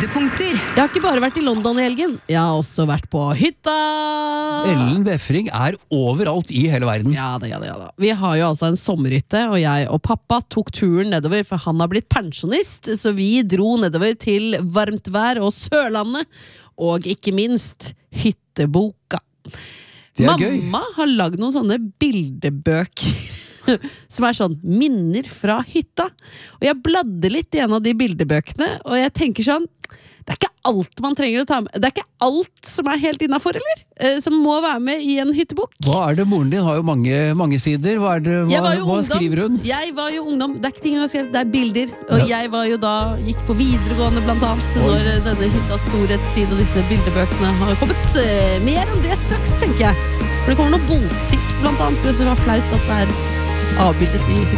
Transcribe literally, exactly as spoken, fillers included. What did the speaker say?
Høydepunkter. Jeg har ikke bare vært i London i helgen, jeg har også vært på hytta. Ellen Befring er overalt i hele verden. Ja da, ja da, ja da. Vi har jo altså en sommerhytte, og jeg og pappa tok turen nedover, for han har blitt pensjonist, så vi dro nedover til varmt vær og Sørlandet, og ikke minst hytteboka. Det er Mamma gøy. har lagd noen sånne bildebøker som er sånn minner fra hytta. Og jeg bladde litt i en av de bildebøkene, og jeg tenker sånn, det er ikke alt man trenger å ta med. Det er ikke alt som er helt innenfor, eller? Eh, som må være med i en hyttebok. Hva er det? Moren din har jo mange, mange sider. Hva, er det, hva, hva ungdom. skriver hun? Jeg var jo ungdom. Det er ikke ting hun har skrevet, det er bilder. Og ja. Jeg var jo da, gikk på videregående blant annet, Oi. Når denne hyttas storhetstid og disse bildebøkene har kommet. Eh, mer om det straks, tenker jeg. For det kommer noen boktips blant annet, som jeg synes var flaut at det er avbildet i